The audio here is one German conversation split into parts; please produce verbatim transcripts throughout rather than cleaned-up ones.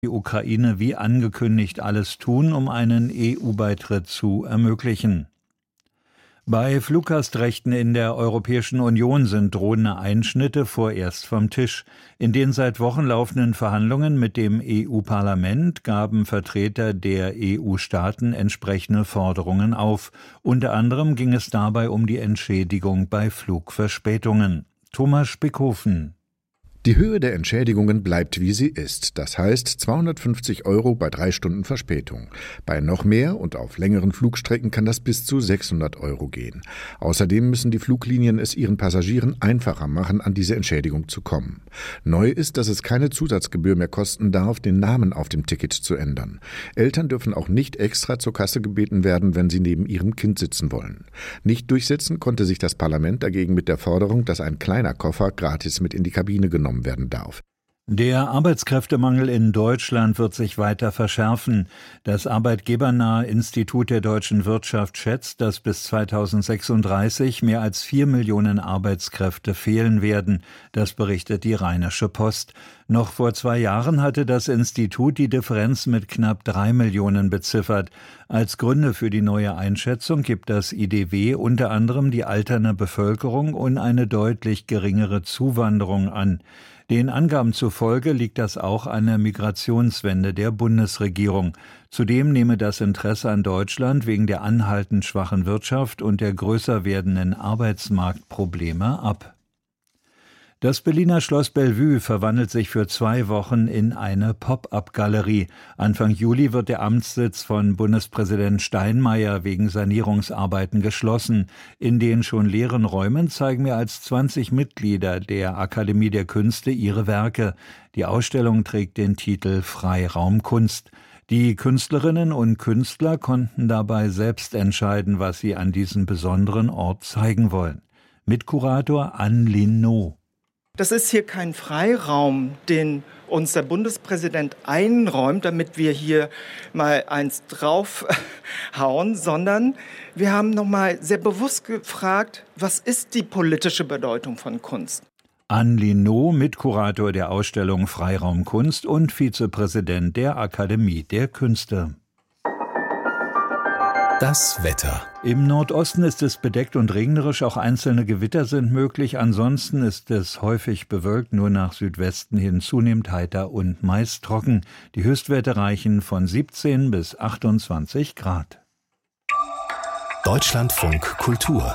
die Ukraine wie angekündigt alles tun, um einen E U-Beitritt zu ermöglichen. Bei Fluggastrechten in der Europäischen Union sind drohende Einschnitte vorerst vom Tisch. In den seit Wochen laufenden Verhandlungen mit dem E U-Parlament gaben Vertreter der E U-Staaten entsprechende Forderungen auf. Unter anderem ging es dabei um die Entschädigung bei Flugverspätungen. Thomas Spickhofen. Die Höhe der Entschädigungen bleibt, wie sie ist. Das heißt zweihundertfünfzig Euro bei drei Stunden Verspätung. Bei noch mehr und auf längeren Flugstrecken kann das bis zu sechshundert Euro gehen. Außerdem müssen die Fluglinien es ihren Passagieren einfacher machen, an diese Entschädigung zu kommen. Neu ist, dass es keine Zusatzgebühr mehr kosten darf, den Namen auf dem Ticket zu ändern. Eltern dürfen auch nicht extra zur Kasse gebeten werden, wenn sie neben ihrem Kind sitzen wollen. Nicht durchsetzen konnte sich das Parlament dagegen mit der Forderung, dass ein kleiner Koffer gratis mit in die Kabine genommen werden darf. Der Arbeitskräftemangel in Deutschland wird sich weiter verschärfen. Das arbeitgebernahe Institut der deutschen Wirtschaft schätzt, dass bis zweitausendsechsunddreißig mehr als vier Millionen Arbeitskräfte fehlen werden. Das berichtet die Rheinische Post. Noch vor zwei Jahren hatte das Institut die Differenz mit knapp drei Millionen beziffert. Als Gründe für die neue Einschätzung gibt das I D W unter anderem die alternde Bevölkerung und eine deutlich geringere Zuwanderung an. Den Angaben zufolge liegt das auch an der Migrationswende der Bundesregierung. Zudem nehme das Interesse an Deutschland wegen der anhaltend schwachen Wirtschaft und der größer werdenden Arbeitsmarktprobleme ab. Das Berliner Schloss Bellevue verwandelt sich für zwei Wochen in eine Pop-up-Galerie. Anfang Juli wird der Amtssitz von Bundespräsident Steinmeier wegen Sanierungsarbeiten geschlossen. In den schon leeren Räumen zeigen mehr als zwanzig Mitglieder der Akademie der Künste ihre Werke. Die Ausstellung trägt den Titel Freiraum Kunst. Die Künstlerinnen und Künstler konnten dabei selbst entscheiden, was sie an diesem besonderen Ort zeigen wollen. Mitkurator Anne Linot. Das ist hier kein Freiraum, den uns der Bundespräsident einräumt, damit wir hier mal eins draufhauen, sondern wir haben nochmal sehr bewusst gefragt, was ist die politische Bedeutung von Kunst? Anne Linot, Mitkurator der Ausstellung Freiraum Kunst und Vizepräsident der Akademie der Künste. Das Wetter. Im Nordosten ist es bedeckt und regnerisch, auch einzelne Gewitter sind möglich. Ansonsten ist es häufig bewölkt, nur nach Südwesten hin zunehmend heiter und meist trocken. Die Höchstwerte reichen von siebzehn bis achtundzwanzig Grad. Deutschlandfunk Kultur.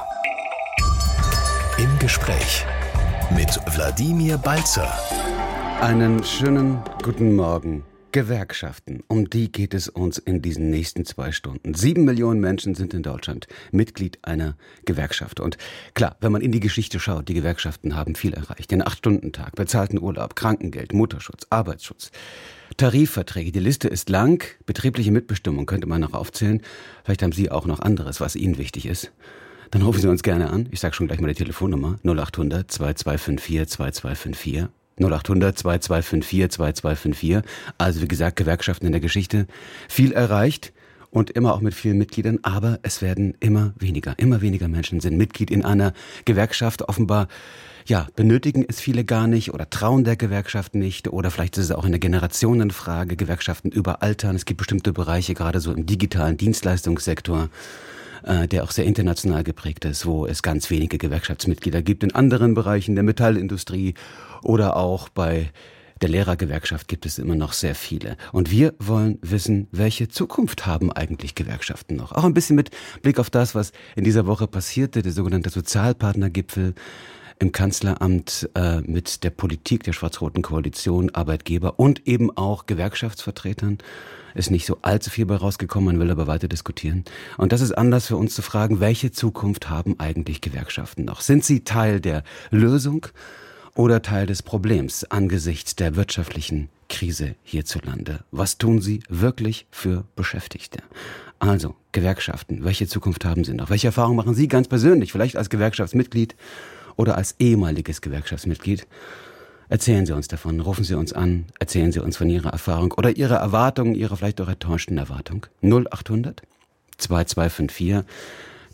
Im Gespräch mit Wladimir Balzer. Einen schönen guten Morgen. Gewerkschaften, um die geht es uns in diesen nächsten zwei Stunden. Sieben Millionen Menschen sind in Deutschland Mitglied einer Gewerkschaft. Und klar, wenn man in die Geschichte schaut, die Gewerkschaften haben viel erreicht. Den Acht-Stunden-Tag, bezahlten Urlaub, Krankengeld, Mutterschutz, Arbeitsschutz, Tarifverträge. Die Liste ist lang. Betriebliche Mitbestimmung könnte man noch aufzählen. Vielleicht haben Sie auch noch anderes, was Ihnen wichtig ist. Dann rufen Sie uns gerne an. Ich sage schon gleich mal die Telefonnummer. null acht hundert zwei zwei fünf vier zwei zwei fünf vier. null acht hundert zwei zwei fünf vier zwei zwei fünf vier. Also wie gesagt, Gewerkschaften in der Geschichte. Viel erreicht und immer auch mit vielen Mitgliedern, aber es werden immer weniger. Immer weniger Menschen sind Mitglied in einer Gewerkschaft. Offenbar, ja, benötigen es viele gar nicht oder trauen der Gewerkschaft nicht oder vielleicht ist es auch eine Generationenfrage. Gewerkschaften überaltern. Es gibt bestimmte Bereiche, gerade so im digitalen Dienstleistungssektor, der auch sehr international geprägt ist, wo es ganz wenige Gewerkschaftsmitglieder gibt. In anderen Bereichen der Metallindustrie oder auch bei der Lehrergewerkschaft gibt es immer noch sehr viele. Und wir wollen wissen, welche Zukunft haben eigentlich Gewerkschaften noch? Auch ein bisschen mit Blick auf das, was in dieser Woche passierte, der sogenannte Sozialpartnergipfel im Kanzleramt äh, mit der Politik der schwarz-roten Koalition, Arbeitgeber und eben auch Gewerkschaftsvertretern. Ist nicht so allzu viel bei rausgekommen, man will aber weiter diskutieren. Und das ist Anlass für uns zu fragen, welche Zukunft haben eigentlich Gewerkschaften noch? Sind sie Teil der Lösung oder Teil des Problems angesichts der wirtschaftlichen Krise hierzulande? Was tun sie wirklich für Beschäftigte? Also, Gewerkschaften, welche Zukunft haben sie noch? Welche Erfahrungen machen Sie ganz persönlich, vielleicht als Gewerkschaftsmitglied oder als ehemaliges Gewerkschaftsmitglied? Erzählen Sie uns davon, rufen Sie uns an, erzählen Sie uns von Ihrer Erfahrung oder Ihrer Erwartungen, Ihrer vielleicht auch enttäuschten Erwartung. null acht hundert zwei zwei fünf vier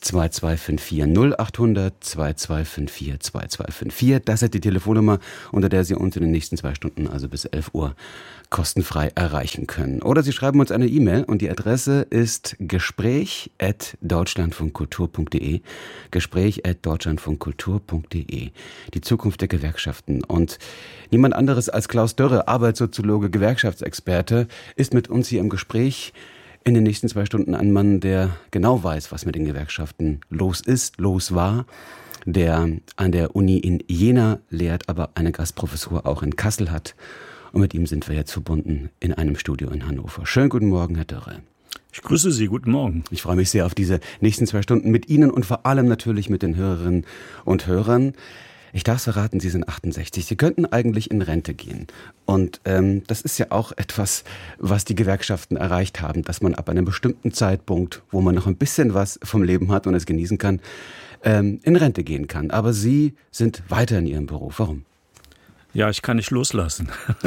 zwei zwei fünf vier null acht hundert zwei zwei fünf vier zwei zwei fünf vier. Das ist die Telefonnummer, unter der Sie uns in den nächsten zwei Stunden, also bis elf Uhr, kostenfrei erreichen können. Oder Sie schreiben uns eine E-Mail und die Adresse ist gespräch at deutschlandfunkkultur punkt de. Gespräch at deutschlandfunkkultur punkt de. Die Zukunft der Gewerkschaften. Und niemand anderes als Klaus Dörre, Arbeitssoziologe, Gewerkschaftsexperte, ist mit uns hier im Gespräch. In den nächsten zwei Stunden ein Mann, der genau weiß, was mit den Gewerkschaften los ist, los war, der an der Uni in Jena lehrt, aber eine Gastprofessur auch in Kassel hat. Und mit ihm sind wir jetzt verbunden in einem Studio in Hannover. Schönen guten Morgen, Herr Dörre. Ich grüße Sie, guten Morgen. Ich freue mich sehr auf diese nächsten zwei Stunden mit Ihnen und vor allem natürlich mit den Hörerinnen und Hörern. Ich darf es verraten, Sie sind achtundsechzig. Sie könnten eigentlich in Rente gehen. Und ähm, das ist ja auch etwas, was die Gewerkschaften erreicht haben, dass man ab einem bestimmten Zeitpunkt, wo man noch ein bisschen was vom Leben hat und es genießen kann, ähm, in Rente gehen kann. Aber Sie sind weiter in Ihrem Beruf. Warum? Ja, ich kann nicht loslassen.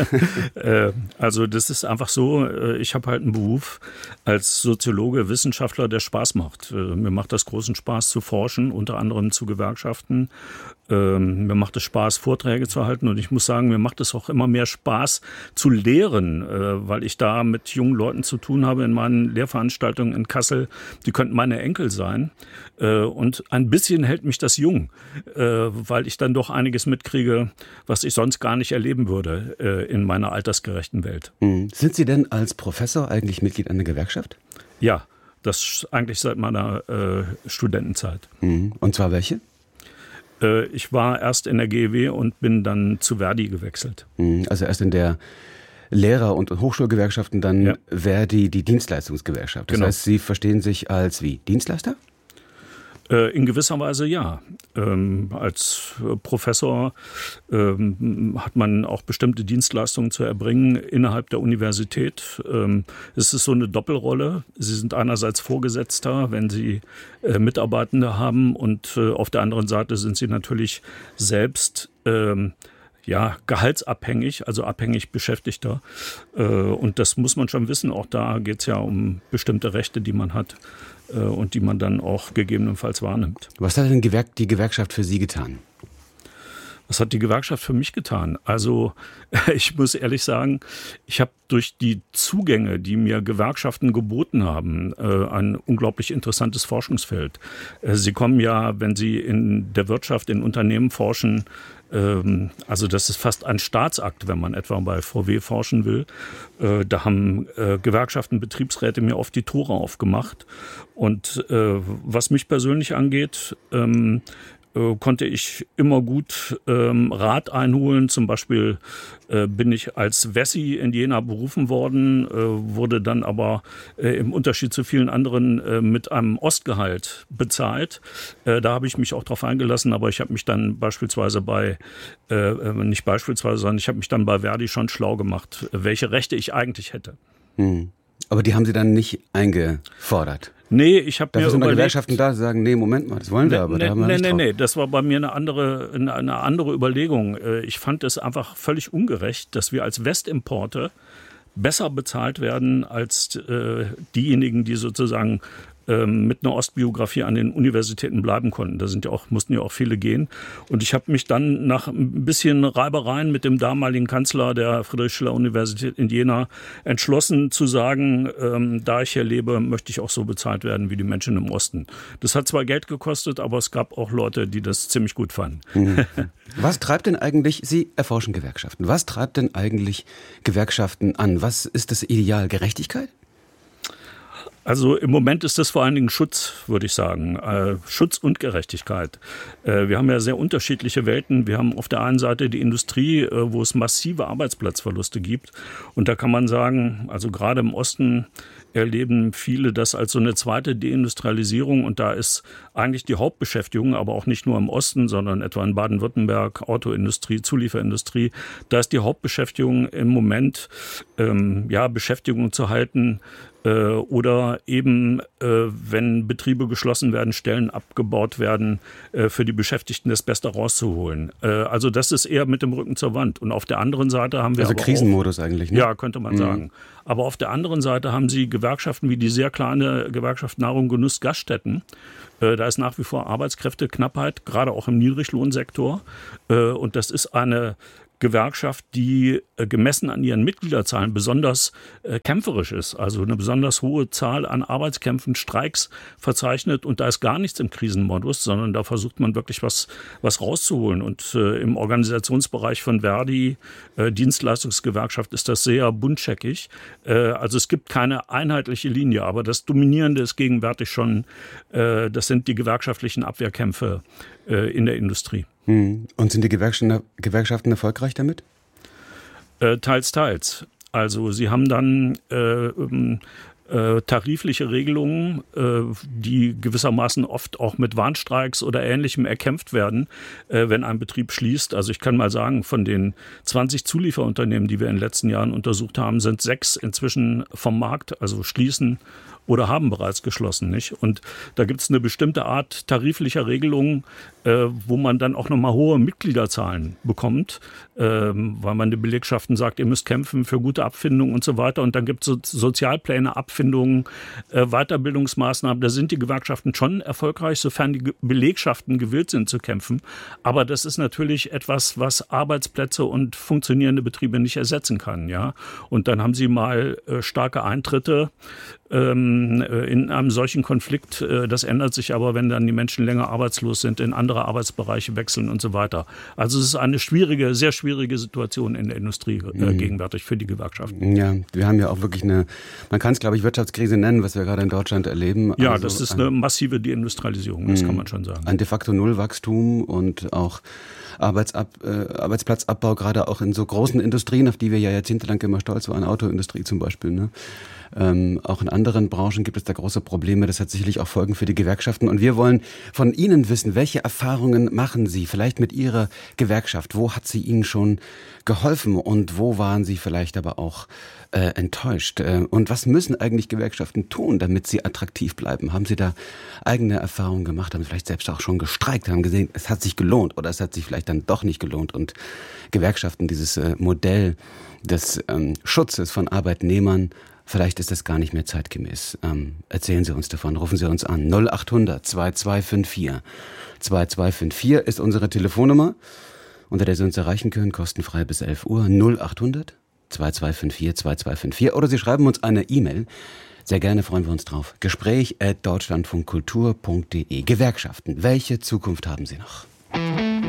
Also das ist einfach so, ich habe halt einen Beruf als Soziologe, Wissenschaftler, der Spaß macht. Mir macht das großen Spaß zu forschen, unter anderem zu Gewerkschaften. Ähm, mir macht es Spaß, Vorträge zu halten, und ich muss sagen, mir macht es auch immer mehr Spaß zu lehren, äh, weil ich da mit jungen Leuten zu tun habe in meinen Lehrveranstaltungen in Kassel. Die könnten meine Enkel sein, äh, und ein bisschen hält mich das jung, äh, weil ich dann doch einiges mitkriege, was ich sonst gar nicht erleben würde äh, in meiner altersgerechten Welt. Mhm. Sind Sie denn als Professor eigentlich Mitglied einer Gewerkschaft? Ja, das eigentlich seit meiner äh, Studentenzeit. Mhm. Und zwar welche? Ich war erst in der G E W und bin dann zu Verdi gewechselt. Also erst in der Lehrer- und Hochschulgewerkschaften, dann ja. Verdi, die Dienstleistungsgewerkschaft. Das genau. heißt, Sie verstehen sich als wie? Dienstleister? In gewisser Weise ja. Ähm, als Professor ähm, hat man auch bestimmte Dienstleistungen zu erbringen innerhalb der Universität. Ähm, es ist so eine Doppelrolle. Sie sind einerseits Vorgesetzter, wenn Sie äh, Mitarbeitende haben, und äh, auf der anderen Seite sind Sie natürlich selbst ähm, ja, gehaltsabhängig, also abhängig Beschäftigter. Äh, und das muss man schon wissen. Auch da geht es ja um bestimmte Rechte, die man hat und die man dann auch gegebenenfalls wahrnimmt. Was hat denn die Gewerkschaft für Sie getan? Was hat die Gewerkschaft für mich getan? Also ich muss ehrlich sagen, ich habe durch die Zugänge, die mir Gewerkschaften geboten haben, ein unglaublich interessantes Forschungsfeld. Sie kommen ja, wenn Sie in der Wirtschaft, in Unternehmen forschen, also das ist fast ein Staatsakt, wenn man etwa bei V W forschen will. Da haben Gewerkschaften, Betriebsräte mir oft die Tore aufgemacht. Und was mich persönlich angeht, konnte ich immer gut ähm, Rat einholen. Zum Beispiel äh, bin ich als Wessi in Jena berufen worden, äh, wurde dann aber äh, im Unterschied zu vielen anderen äh, mit einem Ostgehalt bezahlt. Äh, da habe ich mich auch drauf eingelassen, aber ich habe mich dann beispielsweise bei, äh, nicht beispielsweise, sondern ich habe mich dann bei Verdi schon schlau gemacht, welche Rechte ich eigentlich hätte. Hm. Aber die haben Sie dann nicht eingefordert? Nee, ich habe mir überlegt... Da Gewerkschaften da sagen, nee, Moment mal, das wollen wir, nee, aber nee, da haben wir nee, nicht nee, drauf. nee, das war bei mir eine andere, eine, eine andere Überlegung. Ich fand es einfach völlig ungerecht, dass wir als Westimporte besser bezahlt werden als äh, diejenigen, die sozusagen ähm, mit einer Ostbiografie an den Universitäten bleiben konnten. Da sind ja auch, mussten ja auch viele gehen. Und ich habe mich dann nach ein bisschen Reibereien mit dem damaligen Kanzler der Friedrich-Schiller-Universität in Jena entschlossen zu sagen, ähm, da ich hier lebe, möchte ich auch so bezahlt werden wie die Menschen im Osten. Das hat zwar Geld gekostet, aber es gab auch Leute, die das ziemlich gut fanden. Mhm. Was treibt denn eigentlich, Sie erforschen Gewerkschaften, was treibt denn eigentlich Gewerkschaften an? Was ist das Ideal? Gerechtigkeit? Also im Moment ist das vor allen Dingen Schutz, würde ich sagen. Äh, Schutz und Gerechtigkeit. Äh, wir haben ja sehr unterschiedliche Welten. Wir haben auf der einen Seite die Industrie, äh, wo es massive Arbeitsplatzverluste gibt. Und da kann man sagen, also gerade im Osten erleben viele das als so eine zweite Deindustrialisierung. Und da ist eigentlich die Hauptbeschäftigung, aber auch nicht nur im Osten, sondern etwa in Baden-Württemberg, Autoindustrie, Zulieferindustrie. Da ist die Hauptbeschäftigung im Moment, ähm, ja, Beschäftigung zu halten, Äh, oder eben, äh, wenn Betriebe geschlossen werden, Stellen abgebaut werden, äh, für die Beschäftigten das Beste rauszuholen. Äh, also das ist eher mit dem Rücken zur Wand. Und auf der anderen Seite haben wir also aber Krisenmodus auch, eigentlich, ne? Ja, könnte man mhm. sagen. Aber auf der anderen Seite haben Sie Gewerkschaften wie die sehr kleine Gewerkschaft Nahrung, Genuss, Gaststätten. Äh, da ist nach wie vor Arbeitskräfteknappheit, gerade auch im Niedriglohnsektor. Äh, und das ist eine Gewerkschaft, die äh, gemessen an ihren Mitgliederzahlen besonders äh, kämpferisch ist, also eine besonders hohe Zahl an Arbeitskämpfen, Streiks verzeichnet, und da ist gar nichts im Krisenmodus, sondern da versucht man wirklich was, was rauszuholen. Und äh, im Organisationsbereich von Verdi, äh, Dienstleistungsgewerkschaft, ist das sehr buntscheckig. Äh, also es gibt keine einheitliche Linie, aber das Dominierende ist gegenwärtig schon, äh, das sind die gewerkschaftlichen Abwehrkämpfe äh, in der Industrie. Und sind die Gewerkschaften, Gewerkschaften erfolgreich damit? Äh, teils, teils. Also sie haben dann äh, äh, tarifliche Regelungen, äh, die gewissermaßen oft auch mit Warnstreiks oder Ähnlichem erkämpft werden, äh, wenn ein Betrieb schließt. Also ich kann mal sagen, von den zwanzig Zulieferunternehmen, die wir in den letzten Jahren untersucht haben, sind sechs inzwischen vom Markt, also schließen oder haben bereits geschlossen, nicht? Und da gibt es eine bestimmte Art tariflicher Regelungen, äh, wo man dann auch nochmal hohe Mitgliederzahlen bekommt, ähm, weil man den Belegschaften sagt, ihr müsst kämpfen für gute Abfindungen und so weiter. Und dann gibt es so Sozialpläne, Abfindungen, äh, Weiterbildungsmaßnahmen. Da sind die Gewerkschaften schon erfolgreich, sofern die Belegschaften gewillt sind zu kämpfen. Aber das ist natürlich etwas, was Arbeitsplätze und funktionierende Betriebe nicht ersetzen kann, ja. Und dann haben sie mal äh, starke Eintritte ähm, in einem solchen Konflikt. Äh, das ändert sich aber, wenn dann die Menschen länger arbeitslos sind, in andere Arbeitsbereiche wechseln und so weiter. Also es ist eine schwierige, sehr schwierige Situation in der Industrie äh, mhm. gegenwärtig für die Gewerkschaften. Ja, wir haben ja auch wirklich eine, man kann es glaube ich Wirtschaftskrise nennen, was wir gerade in Deutschland erleben. Ja, also das ist ein, eine massive Deindustrialisierung, das mhm. kann man schon sagen. Ein de facto Nullwachstum und auch Arbeitsab, äh, Arbeitsplatzabbau, gerade auch in so großen Industrien, auf die wir ja jahrzehntelang immer stolz waren, Autoindustrie zum Beispiel, ne? Ähm, auch in anderen Branchen gibt es da große Probleme. Das hat sicherlich auch Folgen für die Gewerkschaften. Und wir wollen von Ihnen wissen, welche Erfahrungen machen Sie vielleicht mit Ihrer Gewerkschaft? Wo hat sie Ihnen schon geholfen und wo waren Sie vielleicht aber auch äh, enttäuscht? Äh, und was müssen eigentlich Gewerkschaften tun, damit sie attraktiv bleiben? Haben Sie da eigene Erfahrungen gemacht? Haben Sie vielleicht selbst auch schon gestreikt? Haben gesehen, es hat sich gelohnt oder es hat sich vielleicht dann doch nicht gelohnt? Und Gewerkschaften, dieses äh, Modell des ähm, Schutzes von Arbeitnehmern, vielleicht ist das gar nicht mehr zeitgemäß. Ähm, erzählen Sie uns davon, rufen Sie uns an. null acht hundert zwei zwei fünf vier. zwei zwei fünf vier ist unsere Telefonnummer, unter der Sie uns erreichen können, kostenfrei bis elf Uhr. null acht hundert zwei zwei fünf vier zwei zwei fünf vier. Oder Sie schreiben uns eine E-Mail. Sehr gerne, freuen wir uns drauf. Gespräch at deutschlandfunkkultur punkt de. Gewerkschaften, welche Zukunft haben Sie noch?